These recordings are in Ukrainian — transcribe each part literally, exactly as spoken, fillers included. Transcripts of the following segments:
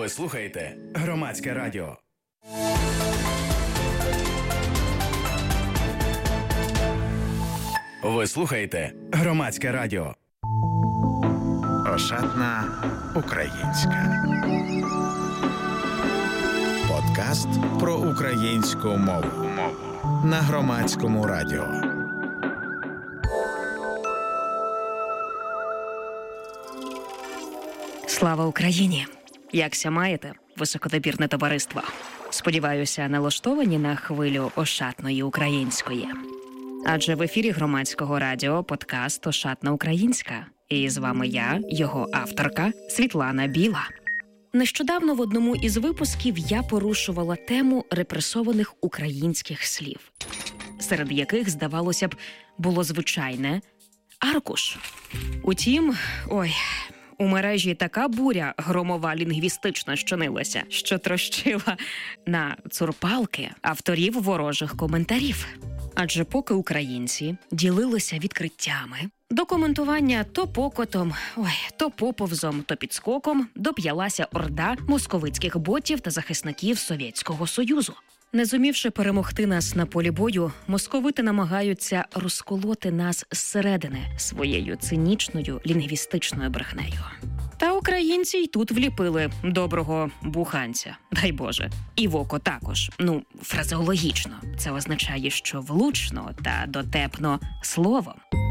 Ви слухаєте Громадське радіо. Ви слухаєте Громадське радіо. Ошатна українська. Подкаст про українську мову на Громадському радіо. Слава Україні! Якся маєте, високодобірне товариство? Сподіваюся, налаштовані на хвилю ошатної української. Адже в ефірі Громадського радіо подкаст «Ошатна українська». І з вами я, його авторка, Світлана Біла. Нещодавно в одному із випусків я порушувала тему репресованих українських слів, серед яких, здавалося б, було звичайне «аркуш». Утім, ой... у мережі така буря громова лінгвістична щинилася, що трощила на цурпалки авторів ворожих коментарів. Адже поки українці ділилися відкриттями, до коментування то покотом, ой, то поповзом, то підскоком доп'ялася орда московицьких ботів та захисників Совєтського Союзу. Не зумівши перемогти нас на полі бою, московити намагаються розколоти нас зсередини своєю цинічною лінгвістичною брехнею. Та українці й тут вліпили доброго буханця, дай Боже. І в око також. Ну, фразеологічно. Це означає, що влучно та дотепно словом.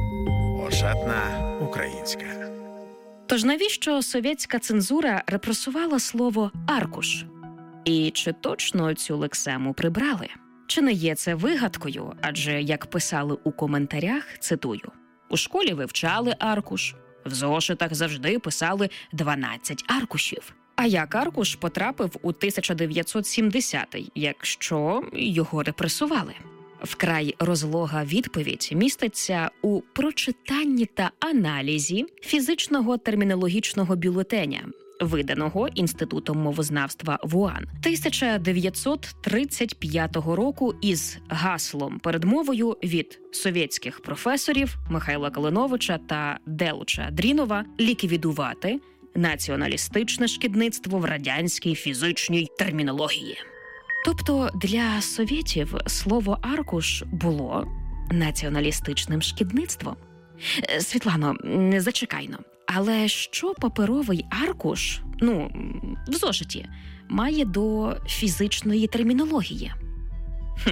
Ошатна українська. Тож навіщо совєтська цензура репресувала слово «аркуш»? І чи точно цю лексему прибрали? Чи не є це вигадкою? Адже, як писали у коментарях, цитую, «У школі вивчали аркуш, в зошитах завжди писали дванадцять аркушів». А як аркуш потрапив у тисяча дев'ятсот сімдесятий, якщо його репресували? Вкрай розлога відповідь міститься у прочитанні та аналізі фізичного термінологічного бюлетеня, виданого Інститутом мовознавства ВУАН тисяча дев'ятсот тридцять п'ятого року із гаслом передмовою від совєтських професорів Михайла Калиновича та Делуча Дрінова ліквідувати націоналістичне шкідництво в радянській фізичній термінології. Тобто для совєтів слово «аркуш» було націоналістичним шкідництвом. Світлано, зачекайно. Але що паперовий аркуш, ну, в зошиті, має до фізичної термінології? Хм.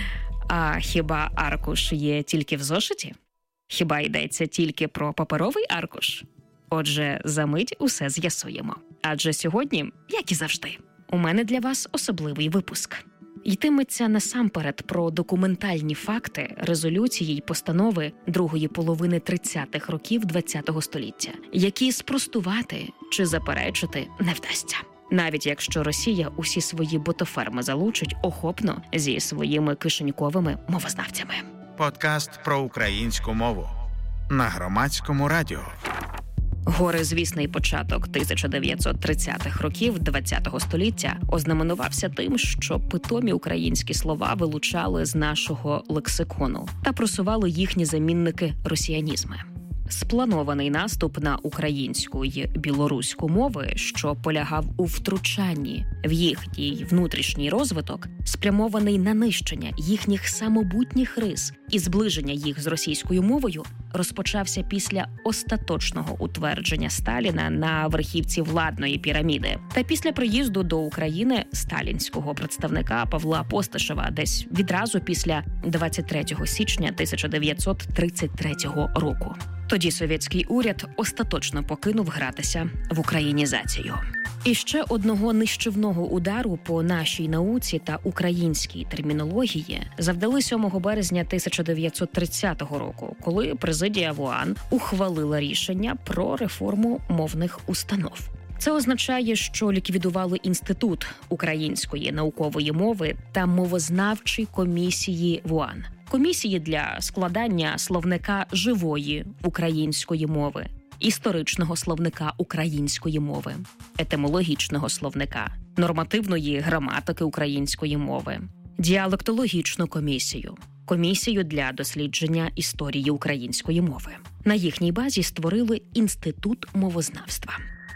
А хіба аркуш є тільки в зошиті? Хіба йдеться тільки про паперовий аркуш? Отже, за мить усе з'ясуємо. Адже сьогодні, як і завжди, у мене для вас особливий випуск. Йтиметься насамперед про документальні факти резолюції й постанови другої половини тридцятих років ХХ століття, які спростувати чи заперечити не вдасться. Навіть якщо Росія усі свої ботоферми залучить охопно зі своїми кишеньковими мовознавцями. Подкаст про українську мову на Громадському радіо. Горизвісний початок тисяча дев'ятсот тридцятих років ХХ століття ознаменувався тим, що питомі українські слова вилучали з нашого лексикону та просували їхні замінники росіянізми. Спланований наступ на українську й білоруську мови, що полягав у втручанні в їхній внутрішній розвиток, спрямований на нищення їхніх самобутніх рис і зближення їх з російською мовою, розпочався після остаточного утвердження Сталіна на верхівці владної піраміди та після приїзду до України сталінського представника Павла Постишева десь відразу після двадцять третього січня тисяча дев'ятсот тридцять третього року. Тоді совєтський уряд остаточно покинув гратися в українізацію. І ще одного нищівного удару по нашій науці та українській термінології завдали сьомого березня тисяча дев'ятсот тридцятого року, коли президія ВУАН ухвалила рішення про реформу мовних установ. Це означає, що ліквідували Інститут української наукової мови та мовознавчі комісії ВУАН. Комісії для складання словника живої української мови, історичного словника української мови, етимологічного словника, нормативної граматики української мови, діалектологічну комісію, комісію для дослідження історії української мови. На їхній базі створили Інститут мовознавства.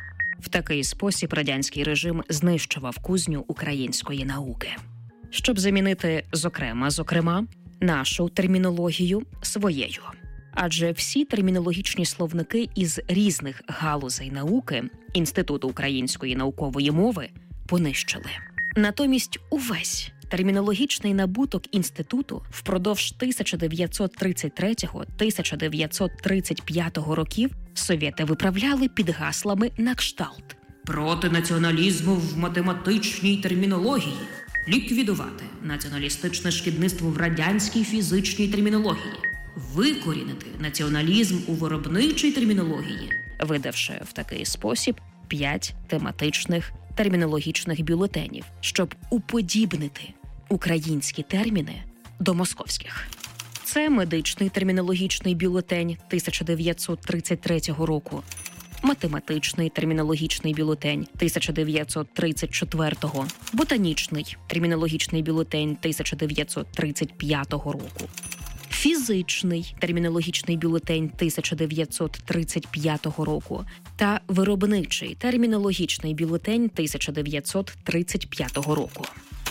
В такий спосіб радянський режим знищував кузню української науки. Щоб замінити «зокрема, зокрема» нашу термінологію своєю. Адже всі термінологічні словники із різних галузей науки Інституту української наукової мови понищили. Натомість увесь термінологічний набуток інституту впродовж тисяча дев'ятсот тридцять третього - тисяча дев'ятсот тридцять п'ятого років совєти виправляли під гаслами на кшталт: «Проти націоналізму в математичній термінології», «Ліквідувати націоналістичне шкідництво в радянській фізичній термінології», «Викорінити націоналізм у виробничій термінології», видавши в такий спосіб п'ять тематичних термінологічних бюлетенів, щоб уподібнити українські терміни до московських. Це медичний термінологічний бюлетень тисяча дев'ятсот тридцять третього року, математичний термінологічний бюлетень тисяча дев'ятсот тридцять четвертого, ботанічний термінологічний бюлетень тисяча дев'ятсот тридцять п'ятого року, фізичний термінологічний бюлетень тисяча дев'ятсот тридцять п'ятого року та виробничий термінологічний бюлетень тисяча дев'ятсот тридцять п'ятого року.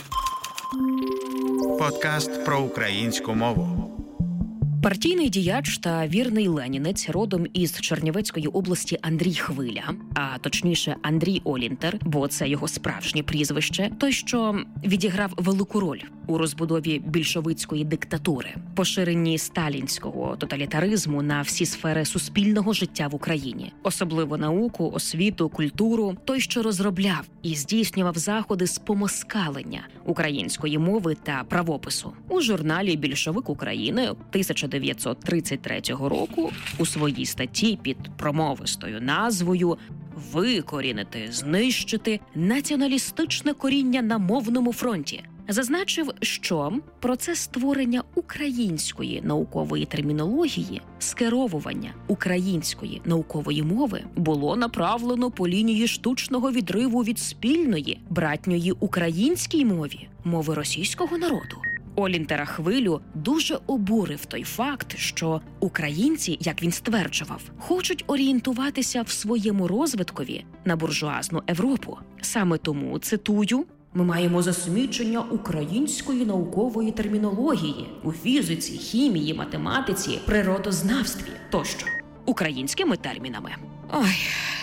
Подкаст про українську мову. Партійний діяч та вірний ленінець родом із Чернівецької області Андрій Хвиля, а точніше Андрій Олінтер, бо це його справжнє прізвище, той, що відіграв велику роль у розбудові більшовицької диктатури, поширенні сталінського тоталітаризму на всі сфери суспільного життя в Україні, особливо науку, освіту, культуру, той, що розробляв і здійснював заходи з помоскалення української мови та правопису. У журналі «Більшовик України» тисяча дев'ятсот тридцять третього року у своїй статті під промовистою назвою «Викорінити, знищити націоналістичне коріння на мовному фронті» зазначив, що процес створення української наукової термінології, скеровування української наукової мови було направлено по лінії штучного відриву від спільної, братньої українській мові, мови російського народу. Олінтера Хвилю дуже обурив той факт, що українці, як він стверджував, хочуть орієнтуватися в своєму розвиткові на буржуазну Європу. Саме тому, цитую, «Ми маємо засмічення української наукової термінології у фізиці, хімії, математиці, природознавстві тощо українськими термінами». Ой...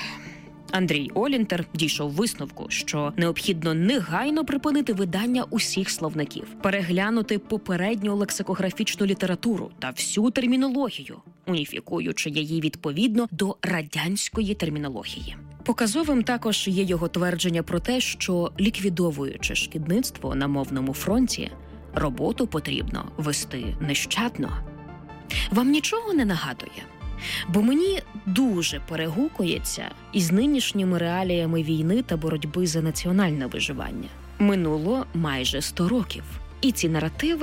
Андрій Олінтер дійшов висновку, що необхідно негайно припинити видання усіх словників, переглянути попередню лексикографічну літературу та всю термінологію, уніфікуючи її відповідно до радянської термінології. Показовим також є його твердження про те, що, ліквідовуючи шкідництво на мовному фронті, роботу потрібно вести нещадно. Вам нічого не нагадує? Бо мені дуже перегукується із нинішніми реаліями війни та боротьби за національне виживання. Минуло майже сто років. І ці наративи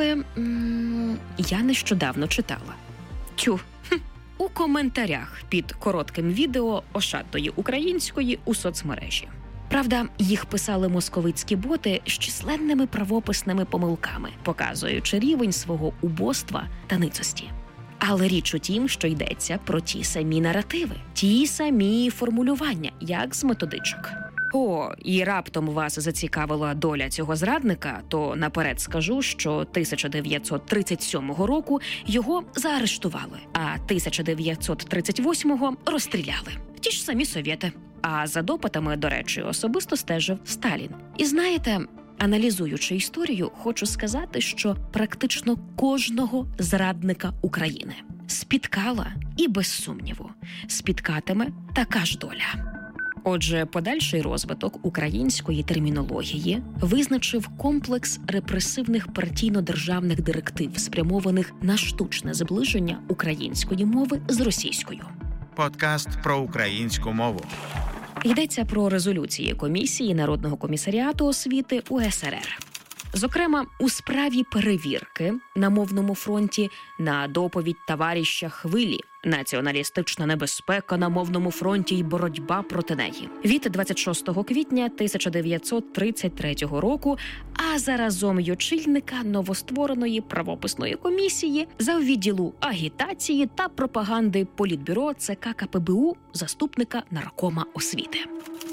м- я нещодавно читала. Тю, хм, у коментарях під коротким відео ошатної української у соцмережі. Правда, їх писали московицькі боти з численними правописними помилками, показуючи рівень свого убоства та ницості. Але річ у тім, що йдеться про ті самі наративи, ті самі формулювання, як з методичок. О, і раптом вас зацікавила доля цього зрадника, то наперед скажу, що тисяча дев'ятсот тридцять сьомого року його заарештували, а тисяча дев'ятсот тридцять восьмого розстріляли. Ті ж самі совєти. А за допитами, до речі, особисто стежив Сталін. І знаєте, аналізуючи історію, хочу сказати, що практично кожного зрадника України спіткала і, без сумніву, спіткатиме така ж доля. Отже, подальший розвиток української термінології визначив комплекс репресивних партійно-державних директив, спрямованих на штучне зближення української мови з російською. Подкаст про українську мову. Йдеться про резолюції Комісії Народного комісаріату освіти У С Р Р. Зокрема, у справі перевірки на мовному фронті на доповідь товариша Хвилі «Націоналістична небезпека на мовному фронті і боротьба проти неї» від двадцять шостого квітня тисяча дев'ятсот тридцять третього року, а заразом й очільника новоствореної правописної комісії за відділу агітації та пропаганди Політбюро Це Ка Ка Пе Бе У, заступника наркома освіти.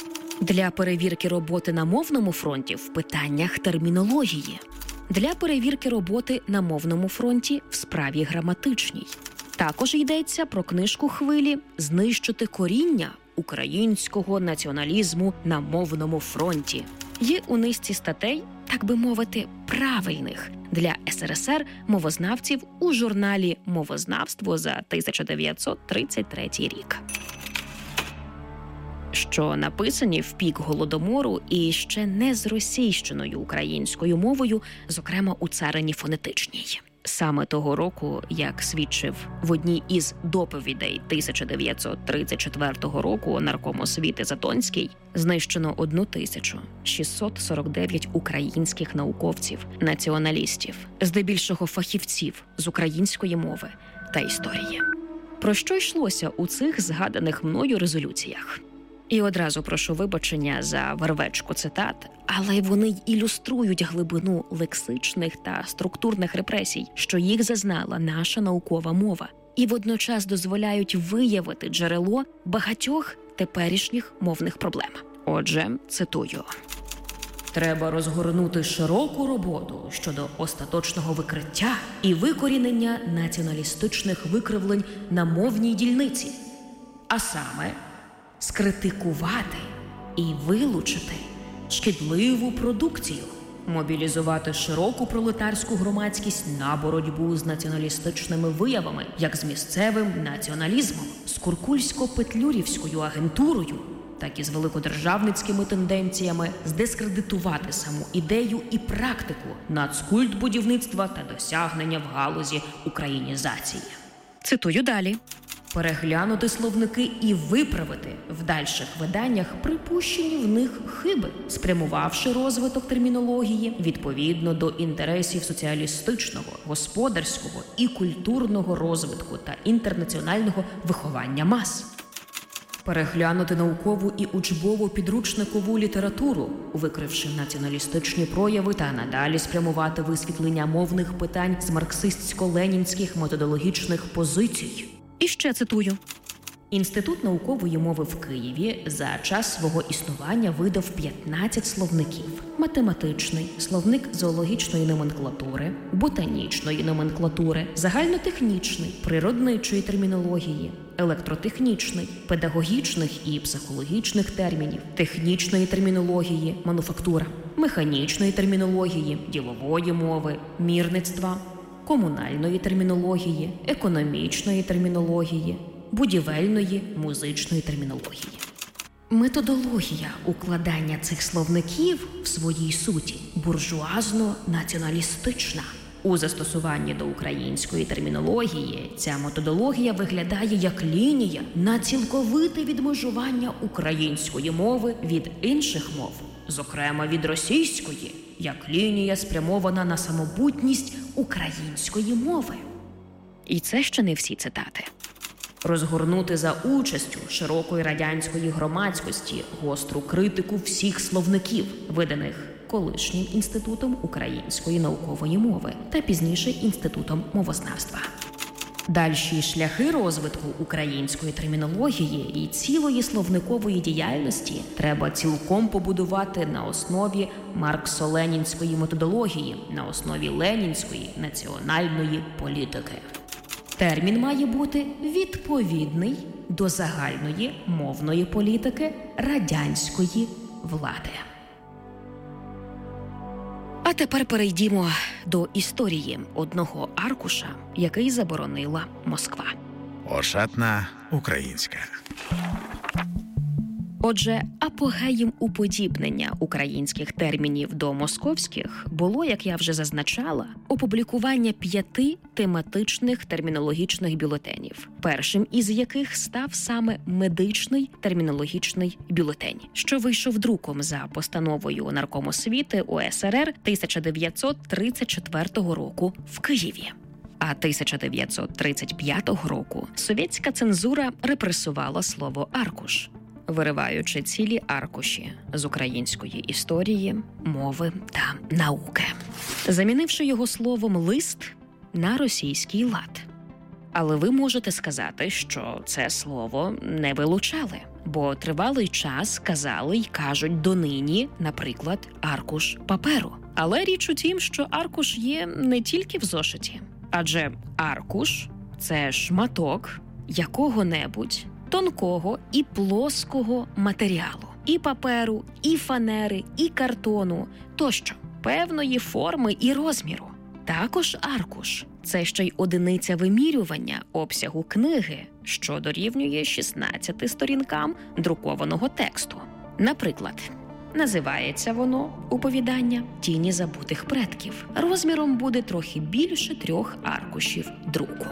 для перевірки роботи на мовному фронті в питаннях термінології, для перевірки роботи на мовному фронті в справі граматичній. Також йдеться про книжку Хвилі «Знищити коріння українського націоналізму на мовному фронті». Є у низці статей, так би мовити, правильних для ес ер ес ер мовознавців у журналі «Мовознавство» за тисяча дев'ятсот тридцять третій рік. Що написані в пік Голодомору і ще не зросійщеною українською мовою, зокрема у царині фонетичній. Саме того року, як свідчив в одній із доповідей тисяча дев'ятсот тридцять четвертого року нарком освіти Затонський, знищено тисячу шістсот сорок дев'ять українських науковців, націоналістів, здебільшого фахівців з української мови та історії. Про що йшлося у цих згаданих мною резолюціях? І одразу прошу вибачення за вервечку цитат, але вони й ілюструють глибину лексичних та структурних репресій, що їх зазнала наша наукова мова, і водночас дозволяють виявити джерело багатьох теперішніх мовних проблем. Отже, цитую. Треба розгорнути широку роботу щодо остаточного викриття і викорінення націоналістичних викривлень на мовній дільниці, а саме скритикувати і вилучити шкідливу продукцію, мобілізувати широку пролетарську громадськість на боротьбу з націоналістичними виявами, як з місцевим націоналізмом, з куркульсько-петлюрівською агентурою, так і з великодержавницькими тенденціями, здискредитувати саму ідею і практику нацкультбудівництва та досягнення в галузі українізації. Цитую далі. Переглянути словники і виправити в дальших виданнях припущені в них хиби, спрямувавши розвиток термінології відповідно до інтересів соціалістичного, господарського і культурного розвитку та інтернаціонального виховання мас. Переглянути наукову і учбову підручникову літературу, викривши націоналістичні прояви, та надалі спрямувати висвітлення мовних питань з марксистсько-ленінських методологічних позицій. І ще цитую. Інститут наукової мови в Києві за час свого існування видав п'ятнадцять словників. Математичний, словник зоологічної номенклатури, ботанічної номенклатури, загальнотехнічний, природничої термінології, електротехнічний, педагогічних і психологічних термінів, технічної термінології, мануфактура, механічної термінології, ділової мови, мірництва, комунальної термінології, економічної термінології, будівельної, музичної термінології. Методологія укладання цих словників в своїй суті буржуазно-націоналістична. У застосуванні до української термінології ця методологія виглядає як лінія на цілковите відмежування української мови від інших мов, зокрема від російської, як лінія спрямована на самобутність української мови. І це ще не всі цитати. Розгорнути за участю широкої радянської громадськості гостру критику всіх словників, виданих колишнім Інститутом української наукової мови та пізніше Інститутом мовознавства. Дальші шляхи розвитку української термінології і цілої словникової діяльності треба цілком побудувати на основі марксо-ленінської методології, на основі ленінської національної політики. Термін має бути відповідний до загальної мовної політики радянської влади. А тепер перейдімо до історії одного аркуша, який заборонила Москва. Ошатна українська. Отже, апогеєм уподібнення українських термінів до московських було, як я вже зазначала, опублікування п'яти тематичних термінологічних бюлетенів, першим із яких став саме медичний термінологічний бюлетень, що вийшов друком за постановою Наркомосвіти У С Р Р тисяча дев'ятсот тридцять четвертого року в Києві. А тисяча дев'ятсот тридцять п'ятого року совєтська цензура репресувала слово «аркуш», вириваючи цілі аркуші з української історії, мови та науки, замінивши його словом «лист» на російський лад. Але ви можете сказати, що це слово не вилучали, бо тривалий час казали й кажуть донині, наприклад, аркуш паперу. Але річ у тім, що аркуш є не тільки в зошиті. Адже аркуш – це шматок якого-небудь тонкого і плоского матеріалу. І паперу, і фанери, і картону тощо, певної форми і розміру. Також аркуш – це ще й одиниця вимірювання обсягу книги, що дорівнює шістнадцяти сторінкам друкованого тексту. Наприклад, називається воно «Оповідання тіні забутих предків». Розміром буде трохи більше трьох аркушів друку.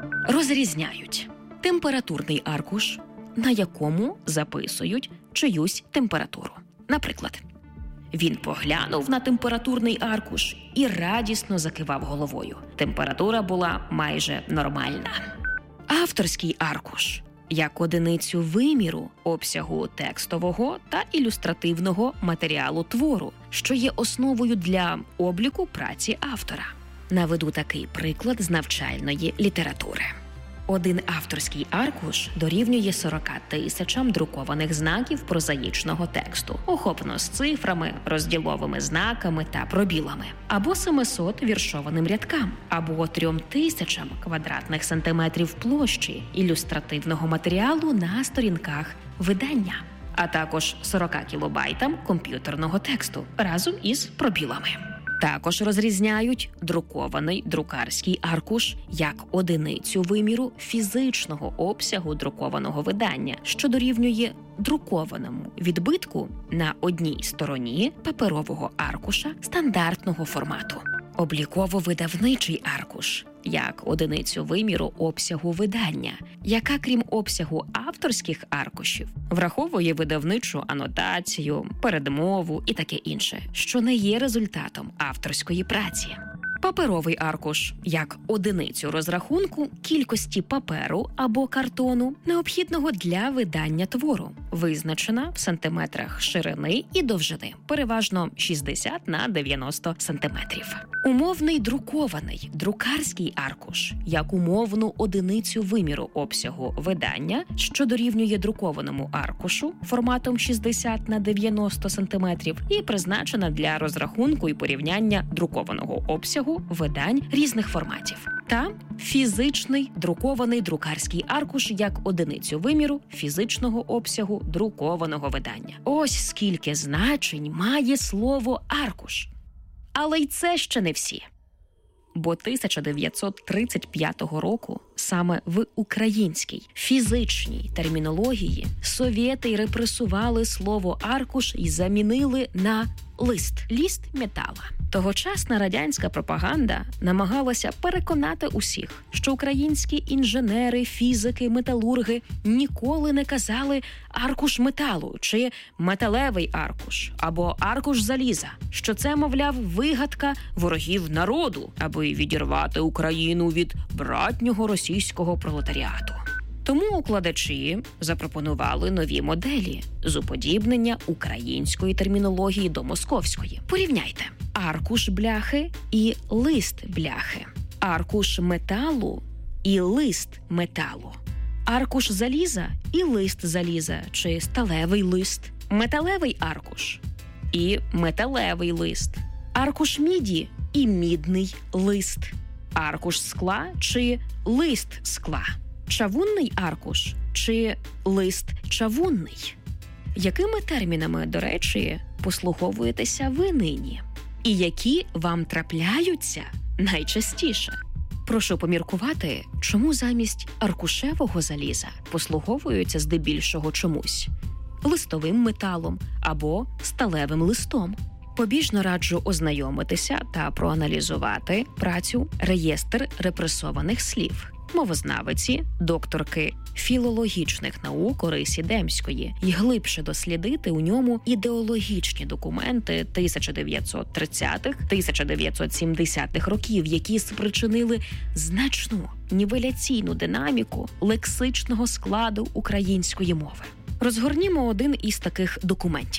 Розрізняють температурний аркуш, на якому записують чиюсь температуру. Наприклад, він поглянув на температурний аркуш і радісно закивав головою. Температура була майже нормальна. Авторський аркуш – як одиницю виміру обсягу текстового та ілюстративного матеріалу твору, що є основою для обліку праці автора. Наведу такий приклад з навчальної літератури. Один авторський аркуш дорівнює сорока тисячам друкованих знаків прозаїчного тексту, охоплено з цифрами, розділовими знаками та пробілами, або семисот віршованим рядкам, або трьом тисячам квадратних сантиметрів площі ілюстративного матеріалу на сторінках видання, а також сорока кілобайтам комп'ютерного тексту разом із пробілами. Також розрізняють друкований друкарський аркуш як одиницю виміру фізичного обсягу друкованого видання, що дорівнює друкованому відбитку на одній стороні паперового аркуша стандартного формату. Обліково-видавничий аркуш як одиницю виміру обсягу видання, яка, крім обсягу авторських аркушів, враховує видавничу анотацію, передмову і таке інше, що не є результатом авторської праці. Паперовий аркуш як одиницю розрахунку кількості паперу або картону, необхідного для видання твору, визначена в сантиметрах ширини і довжини, переважно шістдесят на дев'яносто сантиметрів. Умовний друкований друкарський аркуш як умовну одиницю виміру обсягу видання, що дорівнює друкованому аркушу форматом шістдесят на дев'яносто сантиметрів і призначена для розрахунку і порівняння друкованого обсягу видань різних форматів. Та фізичний друкований друкарський аркуш як одиницю виміру фізичного обсягу друкованого видання. Ось скільки значень має слово «аркуш». Але й це ще не всі. Бо тисяча дев'ятсот тридцять п'ятого року саме в українській фізичній термінології совєти й репресували слово «аркуш» і замінили на «лист» – ліст метала. Тогочасна радянська пропаганда намагалася переконати усіх, що українські інженери, фізики, металурги ніколи не казали «аркуш металу» чи «металевий аркуш» або «аркуш заліза», що це, мовляв, вигадка ворогів народу, аби відірвати Україну від братнього російського пролетаріату. Тому укладачі запропонували нові моделі з уподібнення української термінології до московської. Порівняйте аркуш бляхи і лист бляхи, аркуш металу і лист металу, аркуш заліза і лист заліза чи сталевий лист, металевий аркуш і металевий лист, аркуш міді і мідний лист, аркуш скла чи лист скла, чавунний аркуш чи лист чавунний. Якими термінами, до речі, послуговуєтеся ви нині? І які вам трапляються найчастіше? Прошу поміркувати, чому замість аркушевого заліза послуговуються здебільшого чомусь листовим металом або сталевим листом. Побіжно раджу ознайомитися та проаналізувати працю «Реєстр репресованих слів» мовознавиці, докторки філологічних наук Орисі Демської і глибше дослідити у ньому ідеологічні документи тисяча дев'ятсот тридцятих - тисяча дев'ятсот сімдесятих років, які спричинили значну нівеляційну динаміку лексичного складу української мови. Розгорнімо один із таких документів.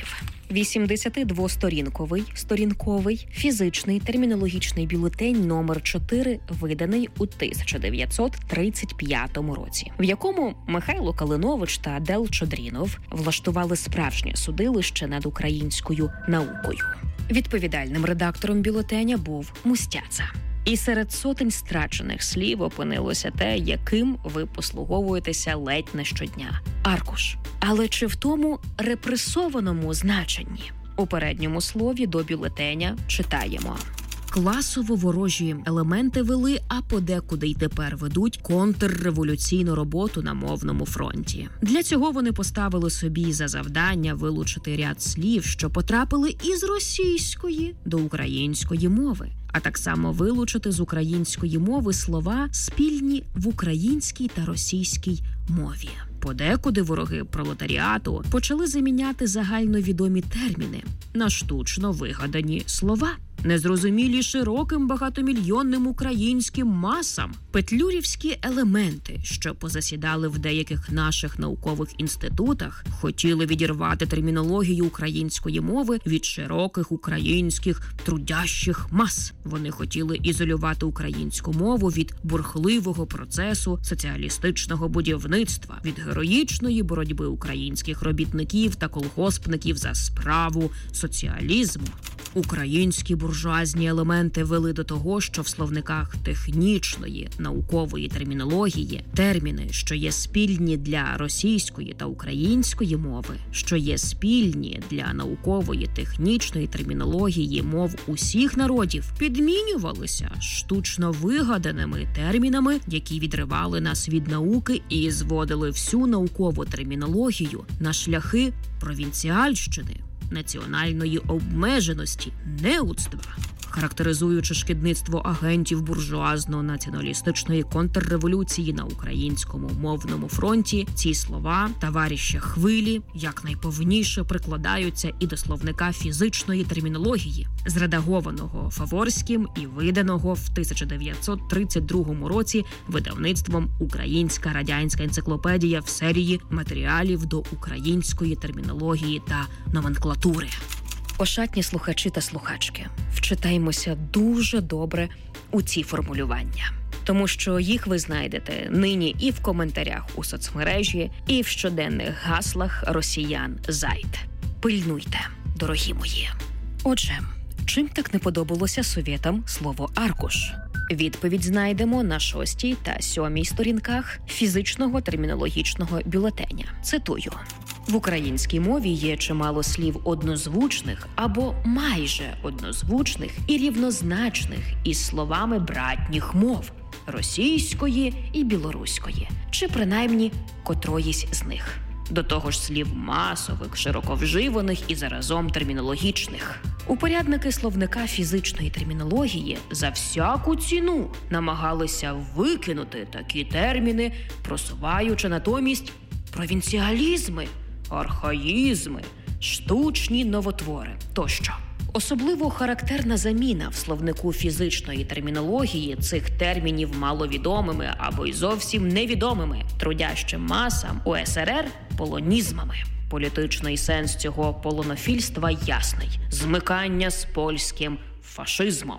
вісімдесятидвосторінковий сторінковий фізичний термінологічний бюлетень номер чотири, виданий у тисяча дев'ятсот тридцять п'ятому році, в якому Михайло Калинович та Адел Чодрінов влаштували справжнє судилище над українською наукою. Відповідальним редактором бюлетеня був Мустяца. І серед сотень страчених слів опинилося те, яким ви послуговуєтеся ледь не щодня – аркуш. Але чи в тому репресованому значенні? У передньому слові до бюлетеня читаємо: класово ворожі елементи вели, а подекуди й тепер ведуть контрреволюційну роботу на мовному фронті. Для цього вони поставили собі за завдання вилучити ряд слів, що потрапили із російської до української мови, а так само вилучити з української мови слова, спільні в українській та російській мові. Подекуди вороги пролетаріату почали заміняти загальновідомі терміни на штучно вигадані слова, незрозумілі широким багатомільйонним українським масам. Петлюрівські елементи, що позасідали в деяких наших наукових інститутах, хотіли відірвати термінологію української мови від широких українських трудящих мас. Вони хотіли ізолювати українську мову від бурхливого процесу соціалістичного будівництва, від героїчної боротьби українських робітників та колгоспників за справу соціалізму. Українські буржуазні елементи вели до того, що в словниках технічної, наукової термінології терміни, що є спільні для російської та української мови, що є спільні для наукової технічної термінології мов усіх народів, підмінювалися штучно вигаданими термінами, які відривали нас від науки і зводили всю наукову термінологію на шляхи провінціальщини, національної обмеженості, неудства. Характеризуючи шкідництво агентів буржуазно-націоналістичної контрреволюції на українському мовному фронті, ці слова «товаріща хвилі» якнайповніше прикладаються і до словника фізичної термінології, зредагованого Фаворським і виданого в тисяча дев'ятсот тридцять другому році видавництвом «Українська радянська енциклопедія» в серії матеріалів до української термінології та номенклатури. Ошатні слухачі та слухачки, вчитаймося дуже добре у ці формулювання, тому що їх ви знайдете нині і в коментарях у соцмережі, і в щоденних гаслах росіян зайд. Пильнуйте, дорогі мої. Отже, чим так не подобалося совєтам слово «аркуш»? Відповідь знайдемо на шостій та сьомій сторінках фізичного термінологічного бюлетеня. Цитую. В українській мові є чимало слів однозвучних або майже однозвучних і рівнозначних із словами братніх мов – російської і білоруської, чи принаймні котроїсь з них. До того ж слів масових, широко вживаних і заразом термінологічних. Упорядники словника фізичної термінології за всяку ціну намагалися викинути такі терміни, просуваючи натомість провінціалізми, архаїзми, штучні новотвори тощо. Особливо характерна заміна в словнику фізичної термінології цих термінів маловідомими або й зовсім невідомими трудящим масам у ес ер ер полонізмами. Політичний сенс цього полонофільства ясний – змикання з польським фашизмом.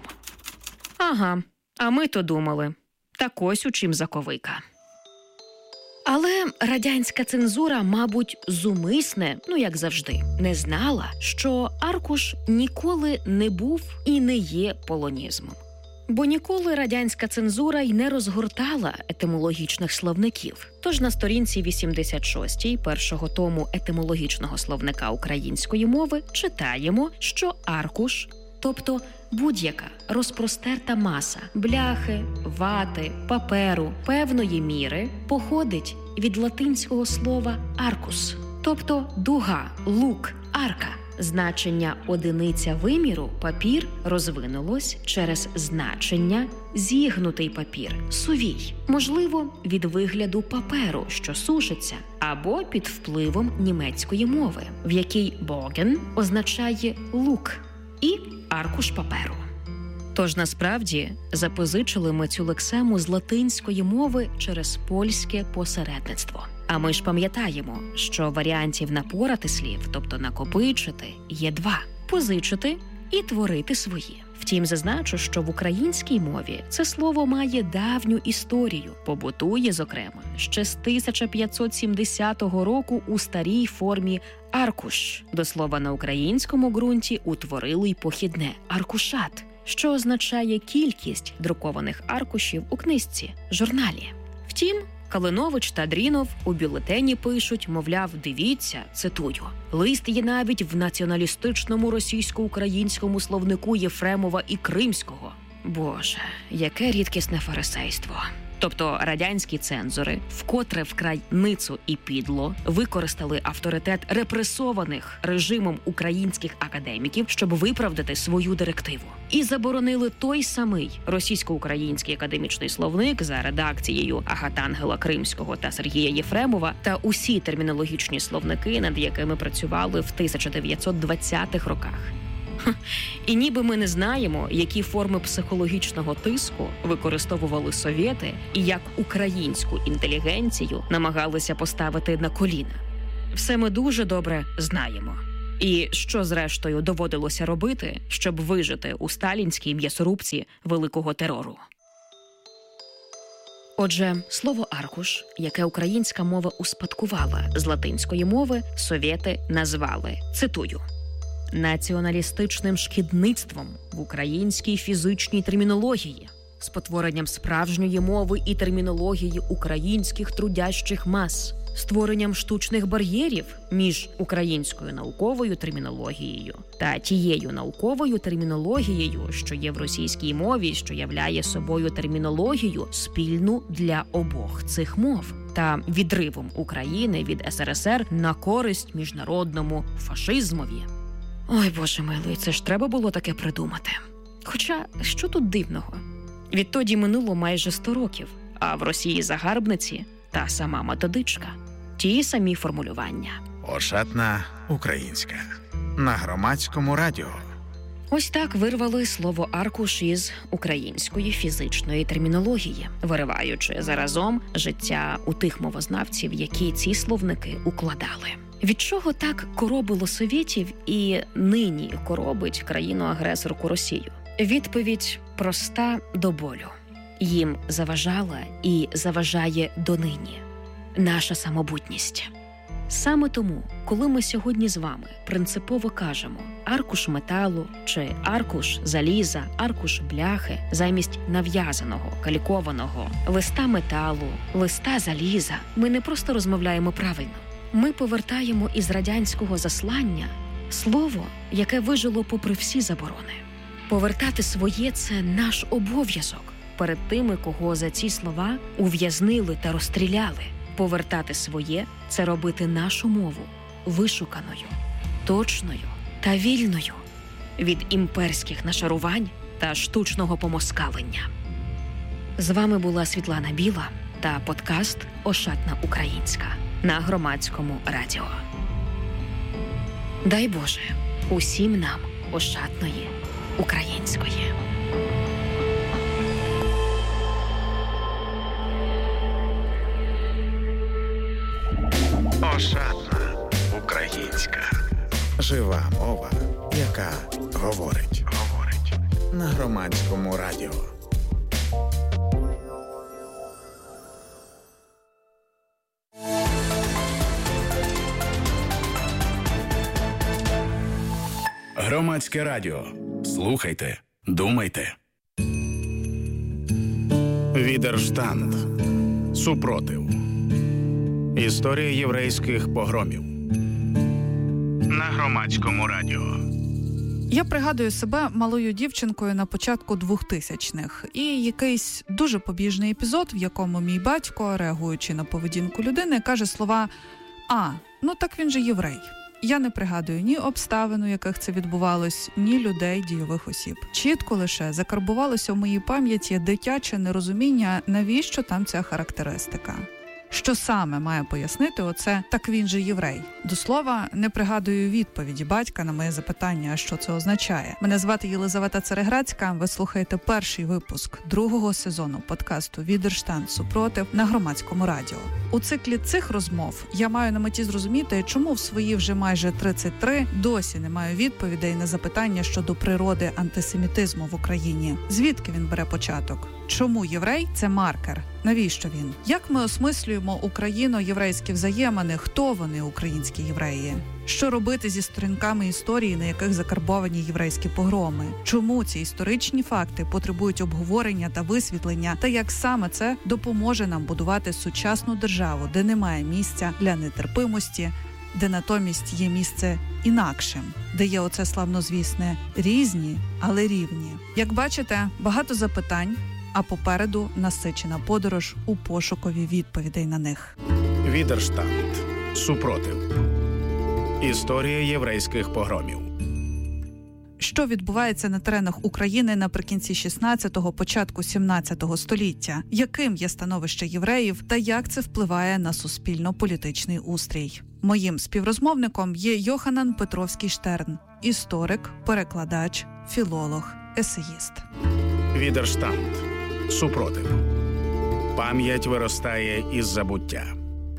Ага, а ми-то думали. Так ось у чим заковика. Але радянська цензура, мабуть, зумисне, ну як завжди, не знала, що аркуш ніколи не був і не є полонізмом. Бо ніколи радянська цензура й не розгортала етимологічних словників. Тож на сторінці вісімдесят шостій першого тому етимологічного словника української мови читаємо, що аркуш, тобто будь-яка розпростерта маса бляхи, вати, паперу певної міри походить від латинського слова «аркус», тобто дуга, лук, арка. Значення одиниця виміру папір розвинулось через значення зігнутий папір, сувій. Можливо, від вигляду паперу, що сушиться, або під впливом німецької мови, в якій «боген» означає лук і аркуш паперу. Тож, насправді, запозичили ми цю лексему з латинської мови через польське посередництво. А ми ж пам'ятаємо, що варіантів напорати слів, тобто накопичити, є два – позичити і творити свої. Втім, зазначу, що в українській мові це слово має давню історію, побутує, зокрема, ще з тисяча п'ятсот сімдесятого року у старій формі «аркуш». До слова, на українському ґрунті утворили й похідне «аркушат», що означає кількість друкованих аркушів у книжці, журналі. Втім, Калинович та Дрінов у бюлетені пишуть, мовляв, дивіться, цитую, «Лист є навіть в націоналістичному російсько-українському словнику Єфремова і Кримського». Боже, яке рідкісне фарисейство. Тобто радянські цензори, вкотре вкрай ницо і підло, використали авторитет репресованих режимом українських академіків, щоб виправдати свою директиву. І заборонили той самий російсько-український академічний словник за редакцією Агатангела Кримського та Сергія Єфремова та усі термінологічні словники, над якими працювали в тисяча дев'ятсот двадцятих роках. І ніби ми не знаємо, які форми психологічного тиску використовували совєти і як українську інтелігенцію намагалися поставити на коліна. Все ми дуже добре знаємо. І що, зрештою, доводилося робити, щоб вижити у сталінській м'ясорубці великого терору. Отже, слово «аркуш», яке українська мова успадкувала з латинської мови, совєти назвали, цитую, націоналістичним шкідництвом в українській фізичній термінології, спотворенням справжньої мови і термінології українських трудящих мас, створенням штучних бар'єрів між українською науковою термінологією та тією науковою термінологією, що є в російській мові, що являє собою термінологію спільну для обох цих мов, та відривом України від ес ер ес ер на користь міжнародному фашизмові. Ой, Боже милий, це ж треба було таке придумати. Хоча, що тут дивного? Відтоді минуло майже сто років, а в Росії загарбниці та сама методичка. Ті самі формулювання. Ошатна українська. На Громадському радіо. Ось так вирвали слово «аркуш» із української фізичної термінології, вириваючи заразом життя у тих мовознавців, які ці словники укладали. Від чого так коробило совєтів і нині коробить країну-агресорку Росію? Відповідь проста до болю. Їм заважала і заважає донині наша самобутність. Саме тому, коли ми сьогодні з вами принципово кажемо аркуш металу чи аркуш заліза, аркуш бляхи, замість нав'язаного, калікованого листа металу, листа заліза, ми не просто розмовляємо правильно. Ми повертаємо із радянського заслання слово, яке вижило попри всі заборони. Повертати своє – це наш обов'язок перед тими, кого за ці слова ув'язнили та розстріляли. Повертати своє – це робити нашу мову вишуканою, точною та вільною від імперських нашарувань та штучного помоскалення. З вами була Світлана Біла та подкаст «Ошатна українська» на Громадському радіо. Дай Боже усім нам ошатної української. Ошатна українська. Жива мова, яка говорить. Говорить. На Громадському радіо. Громадське радіо. Слухайте, думайте. Відерштанд. Супротив. Історія єврейських погромів. На Громадському радіо. Я пригадую себе малою дівчинкою на початку двохтисячних. І якийсь дуже побіжний епізод, в якому мій батько, реагуючи на поведінку людини, каже слова «А, ну так він же єврей». Я не пригадую ні обставин, у яких це відбувалось, ні людей, дійових осіб. Чітко лише закарбувалося в моїй пам'яті дитяче нерозуміння, навіщо там ця характеристика. Що саме має пояснити оце «так він же єврей»? До слова, не пригадую відповіді батька на моє запитання, а що це означає. Мене звати Єлизавета Цереграцька, ви слухаєте перший випуск другого сезону подкасту «Відерштанд супротив» на Громадському радіо. У циклі цих розмов я маю на меті зрозуміти, чому в свої вже майже тридцять три досі не маю відповідей на запитання щодо природи антисемітизму в Україні. Звідки він бере початок? Чому єврей – це маркер? Навіщо він? Як ми осмислюємо україно-єврейські взаємини? Хто вони, українські євреї? Що робити зі сторінками історії, на яких закарбовані єврейські погроми? Чому ці історичні факти потребують обговорення та висвітлення? Та як саме це допоможе нам будувати сучасну державу, де немає місця для нетерпимості, де натомість є місце інакшим, де є оце славнозвісне «різні, але рівні». Як бачите, багато запитань, а попереду насичена подорож у пошукові відповідей на них. Відерштанд. Супротив. Історія єврейських погромів. Що відбувається на теренах України наприкінці шістнадцятого, початку сімнадцятого століття? Яким є становище євреїв та як це впливає на суспільно-політичний устрій? Моїм співрозмовником є Йоханан Петровський-Штерн, історик, перекладач, філолог, есеїст. Відерштанд. Супротив. Пам'ять виростає із забуття.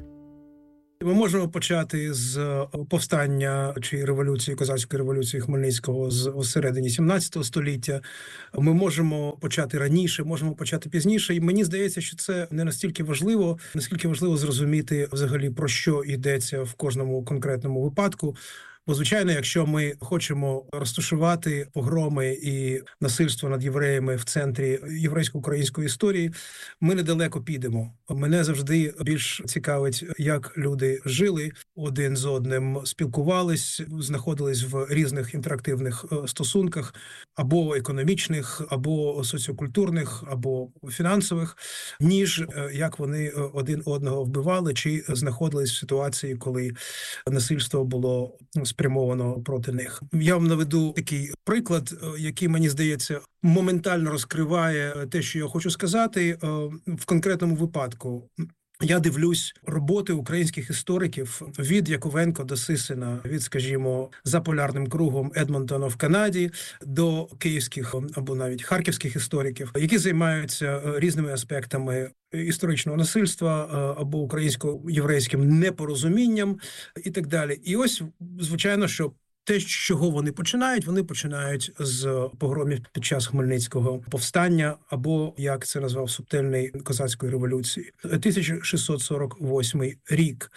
Ми можемо почати з повстання чи революції, козацької революції Хмельницького з середини сімнадцятого століття. Ми можемо почати раніше, можемо почати пізніше. І мені здається, що це не настільки важливо, наскільки важливо зрозуміти взагалі, про що йдеться в кожному конкретному випадку. Бо, звичайно, якщо ми хочемо розташувати погроми і насильство над євреями в центрі єврейсько-української історії, ми недалеко підемо. Мене завжди більш цікавить, як люди жили один з одним, спілкувались, знаходились в різних інтерактивних стосунках, або економічних, або соціокультурних, або фінансових, ніж як вони один одного вбивали, чи знаходились в ситуації, коли насильство було спрямовано проти них. Я вам наведу такий приклад, який, мені здається, моментально розкриває те, що я хочу сказати в конкретному випадку. Я дивлюсь роботи українських істориків від Яковенко до Сисина, від, скажімо, за полярним кругом Едмонтона в Канаді до київських або навіть харківських істориків, які займаються різними аспектами історичного насильства або українсько-єврейським непорозумінням і так далі. І ось, звичайно, що те, з чого вони починають, вони починають з погромів під час Хмельницького повстання, або, як це назвав Субтельний, козацької революції, тисяча шістсот сорок восьмий рік.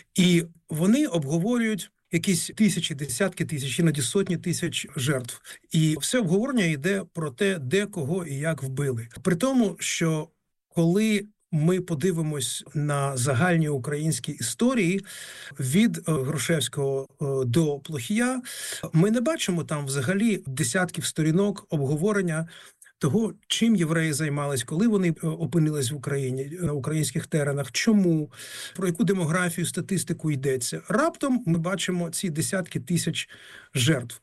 І вони обговорюють якісь тисячі, десятки тисяч, іноді сотні тисяч жертв. І все обговорення йде про те, де, кого і як вбили. При тому, що коли ми подивимось на загальні українські історії від Грушевського до Плохія, ми не бачимо там взагалі десятків сторінок обговорення того, чим євреї займались, коли вони опинились в Україні, на українських теренах, чому, про яку демографію, статистику йдеться. Раптом ми бачимо ці десятки тисяч жертв.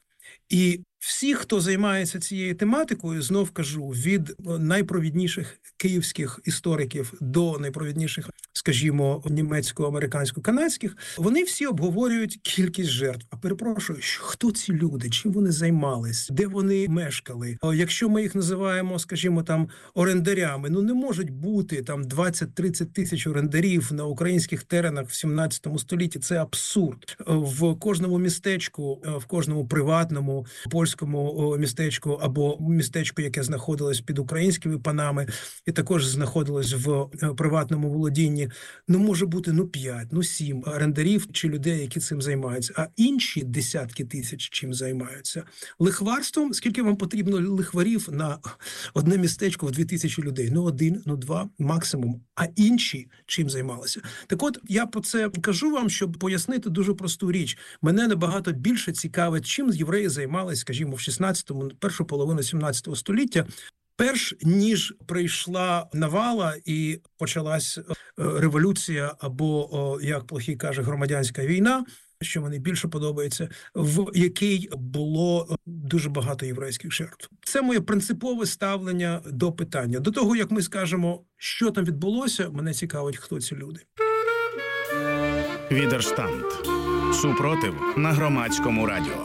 І всі, хто займається цією тематикою, знов кажу, від найпровідніших київських істориків до найпровідніших, скажімо, німецько-американсько-канадських, вони всі обговорюють кількість жертв. А перепрошую, хто ці люди, чим вони займались, де вони мешкали? Якщо ми їх називаємо, скажімо, там орендарями, ну не можуть бути там двадцять-тридцять тисяч орендарів на українських теренах в сімнадцятому столітті. Це абсурд. В кожному містечку, в кожному приватному польському містечку або містечку, яке знаходилось під українськими панами і також знаходилось в приватному володінні, ну може бути ну п'ять, ну сім орендарів чи людей, які цим займаються. А інші десятки тисяч чим займаються? Лихварством? Скільки вам потрібно лихварів на одне містечко в дві тисячі людей? Ну один, ну два максимум. А інші чим займалися? Так от, я про це кажу вам, щоб пояснити дуже просту річ. Мене набагато більше цікавить, чим євреї займалися, скажімо, в шістнадцятому, першу половину сімнадцятого століття, перш ніж прийшла навала і почалась революція або, як Плохій каже, громадянська війна, що мені більше подобається, в якій було дуже багато єврейських жертв. Це моє принципове ставлення до питання. До того, як ми скажемо, що там відбулося, мене цікавить, хто ці люди. Відерштант. Супротив на Громадському радіо.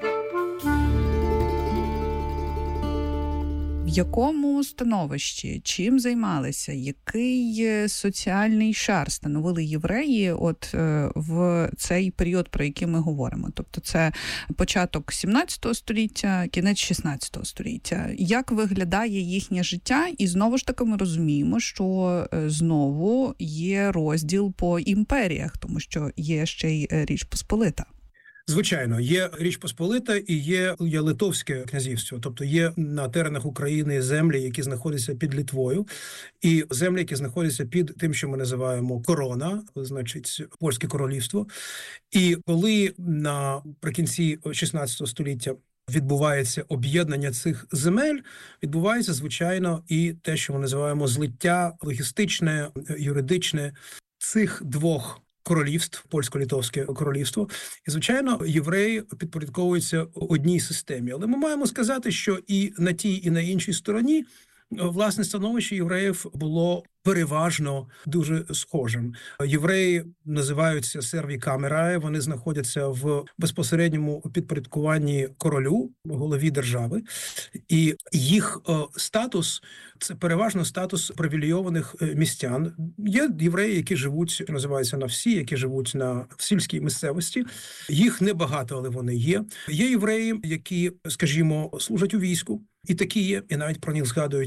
В якому становищі, чим займалися, який соціальний шар становили євреї от е, в цей період, про який ми говоримо? Тобто це початок сімнадцятого століття, кінець шістнадцятого століття. Як виглядає їхнє життя? І знову ж таки ми розуміємо, що е, знову є розділ по імперіях, тому що є ще й Річ Посполита. Звичайно, є Річ Посполита і є, є Литовське князівство, тобто є на теренах України землі, які знаходяться під Литвою, і землі, які знаходяться під тим, що ми називаємо корона, значить, Польське королівство. І коли наприкінці шістнадцятого століття відбувається об'єднання цих земель, відбувається, звичайно, і те, що ми називаємо злиття логістичне, юридичне цих двох королівств, Польсько-Литовське королівство. І, звичайно, євреї підпорядковуються одній системі. Але ми маємо сказати, що і на тій, і на іншій стороні власне становище євреїв було переважно дуже схожим. Євреї називаються серві камераe, вони знаходяться в безпосередньому підпорядкуванні королю, голові держави, і їх статус – це переважно статус привілейованих містян. Є євреї, які живуть, що називається на всі, які живуть на в сільській місцевості. Їх небагато, але вони є. Є євреї, які, скажімо, служать у війську, і такі є, і навіть про них згадують